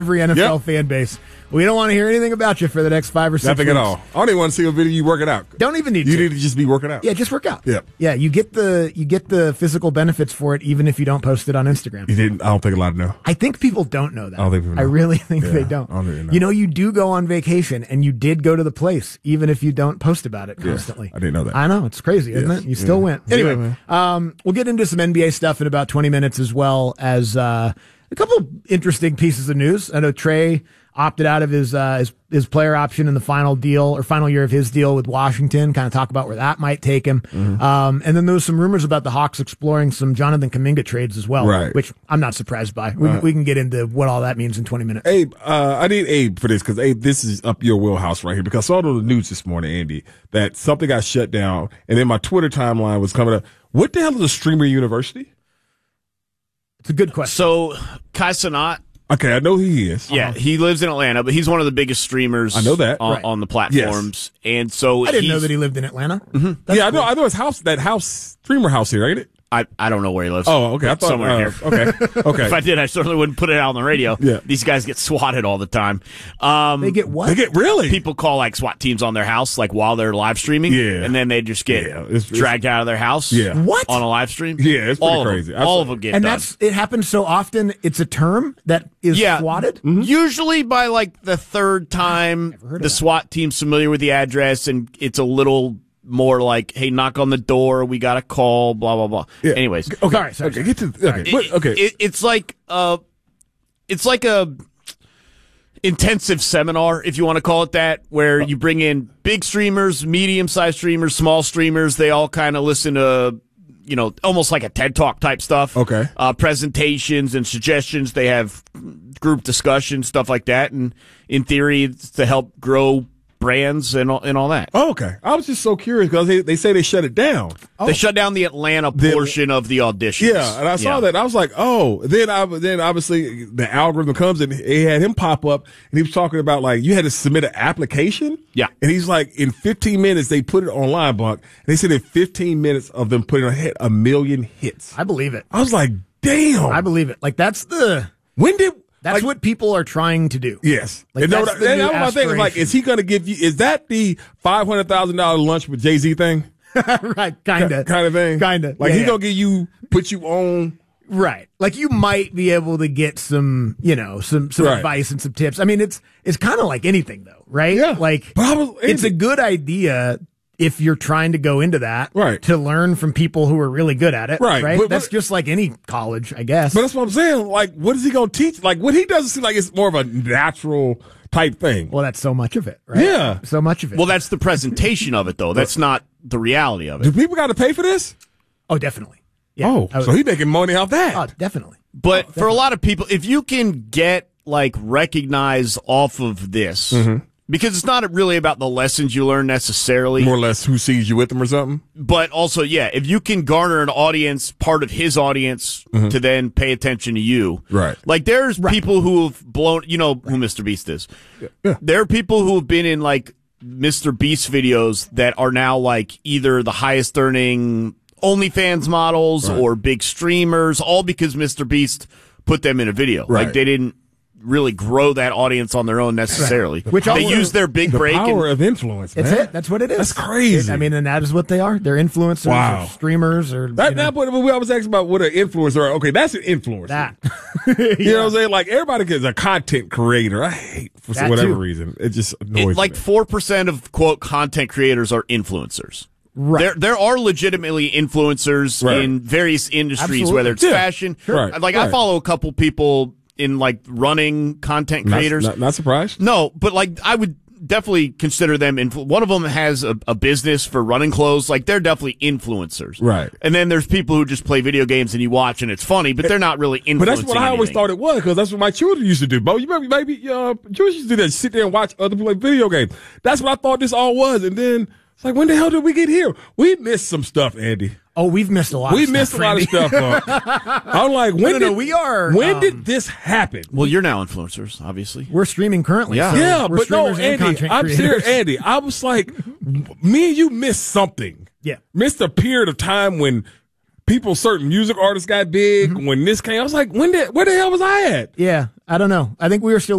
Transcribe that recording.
every NFL fan base. We don't want to hear anything about you for the next 5 or 6 Nothing weeks. at all. I don't even want to see a video you working out. Don't even need to. You need to just be working out. Yeah, just work out. Yeah. Yeah, you get the physical benefits for it even if you don't post it on Instagram. You didn't. I don't think a lot know. I think people don't know that. I don't think people know. I really think they don't. I don't really know. You know, you do go on vacation and you did go to the place even if you don't post about it constantly. I didn't know that. I know. It's crazy, isn't it? You still went. Anyway, we'll get into some NBA stuff in about 20 minutes as well as a couple interesting pieces of news. I know Trey opted out of his player option in the final year of his deal with Washington. Kind of talk about where that might take him. And then there was some rumors about the Hawks exploring some Jonathan Kuminga trades as well, right? Which I'm not surprised by. We can get into what all that means in 20 minutes. Abe, I need Abe for this because Abe, this is up your wheelhouse right here. Because I saw it on the news this morning, Andy, that something got shut down, and then my Twitter timeline was coming up. What the hell is a streamer university? It's a good question. So Kai Cenat. Okay, I know who he is. Yeah, he lives in Atlanta, but he's one of the biggest streamers. I know that on the platforms, and so I didn't know that he lived in Atlanta. Yeah, cool. I know his house. That streamer house here, ain't it? I don't know where he lives. Oh, okay. I thought somewhere here. Okay. If I did, I certainly wouldn't put it out on the radio. Yeah. These guys get swatted all the time. They get what? They get really? People call like SWAT teams on their house, like while they're live streaming. Yeah. And then they just get dragged out of their house. Yeah. What? On a live stream. Yeah, it's pretty crazy. All of them get and done. it happens so often. It's a term that is swatted. Mm-hmm. Usually by like the third time, the SWAT team's familiar with the address, and it's a little more like, hey, knock on the door, we got a call, blah blah blah. Yeah. Anyways, okay, sorry. Get to okay. It's like a intensive seminar, if you want to call it that, where you bring in big streamers, medium-sized streamers, small streamers. They all kind of listen to, almost like a TED Talk type stuff. Okay. Presentations and suggestions. They have group discussions, stuff like that. And in theory, it's to help grow brands and all that. Oh, okay. I was just so curious because they say they shut it down. They shut down the Atlanta portion of the auditions. Yeah, and I saw that. I was like, oh. Then obviously the algorithm comes and it had him pop up, and he was talking about like you had to submit an application. Yeah, and he's like, in 15 minutes they put it online, Buck. And they said in 15 minutes of them putting it hit 1 million hits. I believe it. I was like, damn. I believe it. Like that's what people are trying to do. Yes. Like, and that's that was my thing. Is like, is he going to give you? Is that the $500,000 lunch with Jay-Z thing? Right. Kind of thing. Like he's going to put you on. Right. Like you might be able to get some advice and some tips. I mean, it's kind of like anything though, right? Yeah. Like it's a good idea if you're trying to go into that, right, to learn from people who are really good at it, right? But that's just like any college, I guess. But that's what I'm saying. Like, what is he going to teach? Like, what he doesn't seem like it's more of a natural type thing. Well, that's so much of it, right? Yeah. So much of it. Well, that's the presentation of it, though. That's not the reality of it. Do people got to pay for this? Oh, definitely. Yeah. Oh, so he's making money off that. Oh, definitely. But for a lot of people, if you can get, like, recognized off of this, because it's not really about the lessons you learn necessarily. More or less who sees you with them or something. But also, if you can garner an audience, part of his audience, to then pay attention to you. Right. Like, there's people who have blown, you know who Mr. Beast is. Yeah. There are people who have been in, like, Mr. Beast videos that are now, like, either the highest earning OnlyFans models or big streamers, all because Mr. Beast put them in a video. Right. Like, they didn't really grow that audience on their own necessarily. Which they use their big break. The power of influence, man. That's it. That's what it is. That's crazy. And that is what they are. They're influencers or streamers or... That's what we always ask about what an influencer are. Okay, that's an influencer. That. You know what I'm saying? Like, everybody is a content creator. I hate for that whatever too. reason. It just annoys me. Like 4% of, quote, content creators are influencers. Right. There are legitimately influencers in various industries, Absolutely. whether it's fashion. Sure. Like, I follow a couple people in, like, running content creators. Not surprised? No, but, like, I would definitely consider them one of them has a business for running clothes. Like, they're definitely influencers. Right. And then there's people who just play video games and you watch and it's funny, but they're not really influencing. But that's what I always anything. thought it was, because that's what my children used to do. But you remember, maybe children used to do that, sit there and watch other people play video games. That's what I thought this all was. And then it's like, when the hell did we get here? We missed some stuff, Andy. Oh, we've missed a lot. We of missed stuff, a lot of stuff. I'm like, when did this happen? Well, you're now influencers, obviously. We're streaming currently. Yeah. So Yeah, we're but no, streamers and Andy, content I'm creators. serious, Andy. I was like, me and you missed something. Yeah. Missed a period of time when certain music artists got big when this came. I was like, where the hell was I at? Yeah, I don't know. I think we were still